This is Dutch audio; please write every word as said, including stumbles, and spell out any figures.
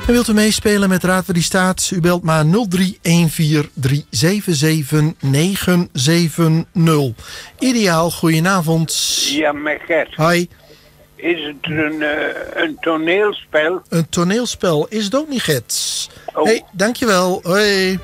En wilt u meespelen met Raad waar die staat? U belt maar nul drie een vier drie zeven zeven negen zeven nul. Ideaal, goedenavond. Ja, met Gert. Hi. Is het een, uh, een toneelspel? Een toneelspel is het ook niet, Gert. Oh. Hey, dankjewel. Hoi.